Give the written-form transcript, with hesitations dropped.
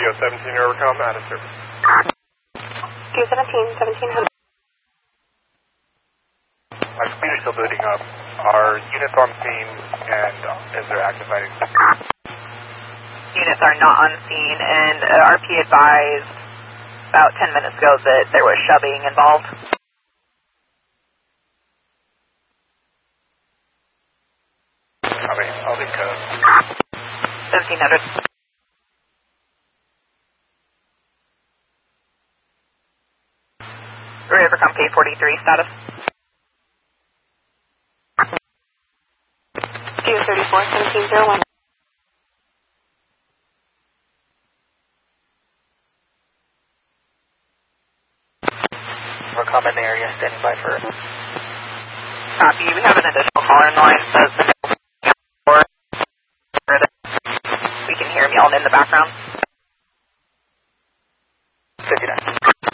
Studio 17 overcome, out of service. Studio 17, 1700. Our speed is still building up. Are units on scene, and is there active fighting? Units are not on scene, and RP advised about 10 minutes ago that there was shoving involved. I'll be code. 1700. Overcome K43 status. Studio 34, 1701. Overcome in the area, standing by for... Copy. We have an additional caller in line. Says we can hear him yelling in the background. 59.